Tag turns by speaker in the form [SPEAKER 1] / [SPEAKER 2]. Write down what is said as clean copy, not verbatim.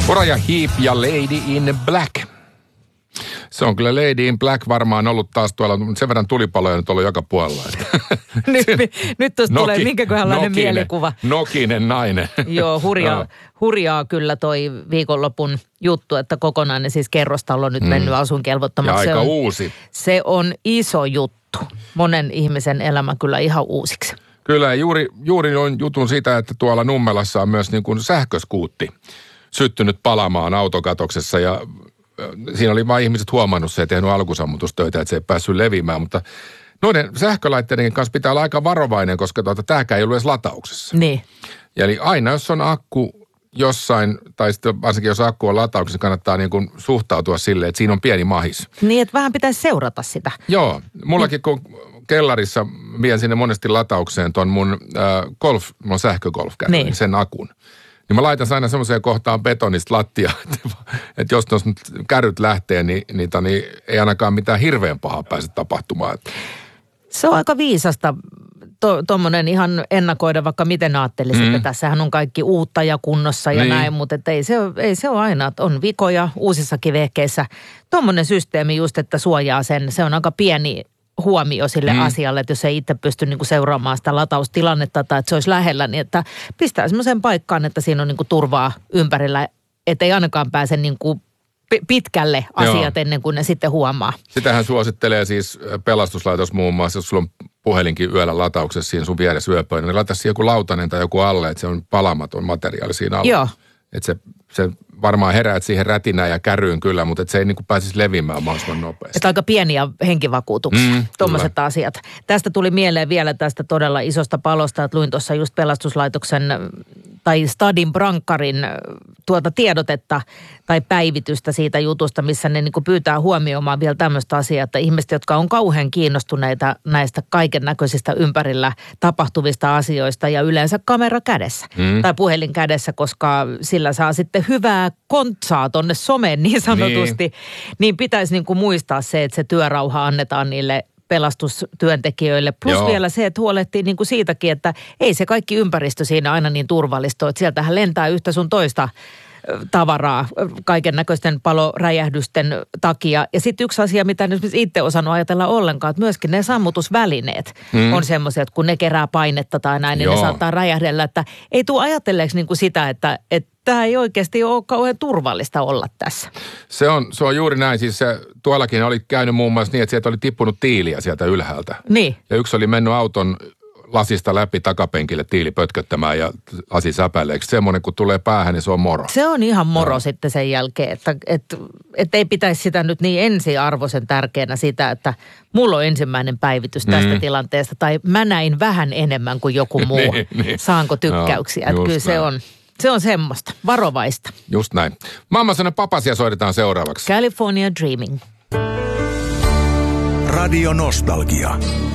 [SPEAKER 1] Uriah Heep ja Lady in Black. Se on kyllä Lady in Black varmaan ollut taas tuolla, mutta sen verran tulipaloja nyt ollut joka puolella.
[SPEAKER 2] nyt tuosta tulee minkäköhänlainen mielikuva.
[SPEAKER 1] Nokinen nainen.
[SPEAKER 2] Joo, hurjaa kyllä toi viikonlopun juttu, että kokonainen siis kerrostalo on nyt mennyt asuinkelvottomaksi.
[SPEAKER 1] Ja aika uusi.
[SPEAKER 2] Se on iso juttu. Monen ihmisen elämä kyllä ihan uusiksi.
[SPEAKER 1] Kyllä, juuri on jutun siitä, että tuolla Nummelassa on myös niin kuin sähköskuutti syttynyt palamaan autokatoksessa ja siinä oli vain ihmiset huomannut se ja tehnyt alkusammutustöitä, että se ei päässyt levimään, mutta noiden sähkölaitteiden kanssa pitää olla aika varovainen, koska tämäkään ei ollut edes latauksessa.
[SPEAKER 2] Niin.
[SPEAKER 1] Ja eli aina jos on akku jossain, tai sitten varsinkin jos akku on latauksessa, kannattaa niin kuin suhtautua silleen, että siinä on pieni mahis.
[SPEAKER 2] Niin, että vähän pitäisi seurata sitä.
[SPEAKER 1] Joo, mullakin kun kellarissa vien sinne monesti lataukseen ton mun mun sähkögolf
[SPEAKER 2] niin.
[SPEAKER 1] Sen akun. Niin mä laitan aina semmoiseen kohtaan betonista lattia, että jos tuossa kärryt lähtee, niin ei ainakaan mitään hirveän pahaa pääse tapahtumaan.
[SPEAKER 2] Se on aika viisasta tuommoinen ihan ennakoida, vaikka miten ajattelisit, että tässähän on kaikki uutta ja kunnossa ja näin, mutta ei se ole aina, että on vikoja uusissakin vehkeissä. Tuommoinen systeemi just, että suojaa sen, se on aika pieni huomio sille asialle, että jos ei itse pysty niinku seuraamaan sitä lataustilannetta tai että se olisi lähellä, niin että pistää semmoiseen paikkaan, että siinä on niinku turvaa ympärillä, että ei ainakaan pääse niinku pitkälle asiat ennen kuin ne sitten huomaa.
[SPEAKER 1] Sitähän suosittelee siis pelastuslaitos muun muassa, jos sulla on puhelinkin yöllä latauksessa siinä sun vieressä yöpöydän, niin laita siihen joku lautanen tai joku alle, että se on palamaton materiaali siinä alla.
[SPEAKER 2] Joo.
[SPEAKER 1] Että se varmaan heräät siihen rätinään ja käryyn kyllä, mutta että se ei niin kuin pääsisi levimään mahdollisimman nopeasti.
[SPEAKER 2] Että aika pieniä henkivakuutuksia, tuommoiset asiat. Tästä tuli mieleen vielä tästä todella isosta palosta, että luin tuossa just pelastuslaitoksen tai Stadin Brankkarin tiedotetta tai päivitystä siitä jutusta, missä ne niin kuin pyytää huomioimaan vielä tämmöistä asiaa, että ihmiset, jotka on kauhean kiinnostuneita näistä kaiken näköisistä ympärillä tapahtuvista asioista ja yleensä kamera kädessä tai puhelin kädessä, koska sillä saa sitten hyvää kontsaa tonne someen niin sanotusti, niin pitäisi niin kuin muistaa se, että se työrauha annetaan niille pelastustyöntekijöille. Plus vielä se, että huolehtii niin kuin siitäkin, että ei se kaikki ympäristö siinä aina niin turvallista ole. Että sieltähän lentää yhtä sun toista tavaraa kaiken näköisten paloräjähdysten takia. Ja sitten yksi asia, mitä en itse osannut ajatella ollenkaan, että myöskin ne sammutusvälineet on semmoisia, että kun ne kerää painetta tai näin, niin ne saattaa räjähdellä. Että ei tule ajatelleeksi niin kuin sitä, että tämä ei oikeasti ole kauhean turvallista olla tässä. Se on juuri näin. Siis tuollakin oli käynyt muun muassa niin, että sieltä oli tippunut tiiliä sieltä ylhäältä. Niin. Ja yksi oli mennyt auton lasista läpi takapenkille tiili pötköttämään ja lasi säpäleeksi. Semmoinen, kun tulee päähän, niin se on moro. Se on ihan moro sitten sen jälkeen, että ei pitäisi sitä nyt niin ensiarvoisen tärkeänä sitä, että mulla on ensimmäinen päivitys tästä tilanteesta tai mä näin vähän enemmän kuin joku muu. niin. Saanko tykkäyksiä? Että kyllä se on semmoista, varovaista. Just näin. Mamma sanoi papasia soitetaan seuraavaksi. California Dreaming.
[SPEAKER 3] Radio Nostalgia.